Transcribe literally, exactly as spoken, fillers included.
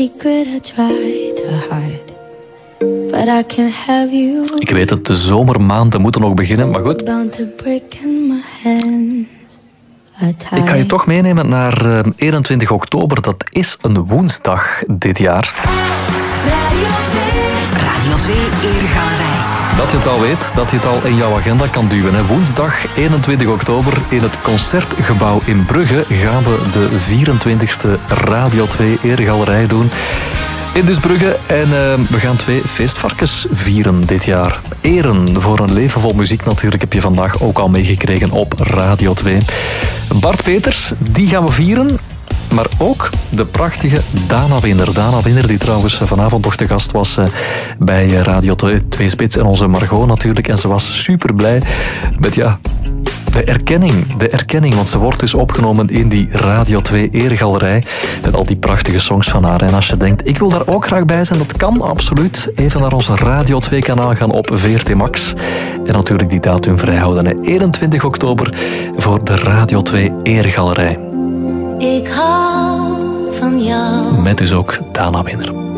secret I try to hide. But I can't have you. Ik weet het, de zomermaanden moeten nog beginnen, maar goed. Bound to break in my hands. Ik ga je toch meenemen naar uh, eenentwintig oktober. Dat is een woensdag dit jaar. Radio twee. Radio twee Eregalerij. Dat je het al weet, dat je het al in jouw agenda kan duwen. Hè. Woensdag eenentwintig oktober in het Concertgebouw in Brugge gaan we de vierentwintigste Radio twee Eregalerij doen. In dus Brugge en uh, we gaan twee feestvarkens vieren dit jaar. Eren voor een leven vol muziek natuurlijk heb je vandaag ook al meegekregen op Radio twee. Bart Peters, die gaan we vieren. Maar ook de prachtige Dana Winner. Dana Winner die trouwens vanavond nog te gast was uh, bij Radio twee Spits en onze Margot natuurlijk. En ze was super blij met ja... De erkenning, de erkenning, want ze wordt dus opgenomen in die Radio twee Eregalerij met al die prachtige songs van haar. En als je denkt, ik wil daar ook graag bij zijn, dat kan absoluut. Even naar onze Radio twee kanaal gaan op V R T Max. En natuurlijk die datum vrijhouden. Hè. eenentwintig oktober voor de Radio twee Eregalerij. Ik hou van jou. Met dus ook Dana Winner.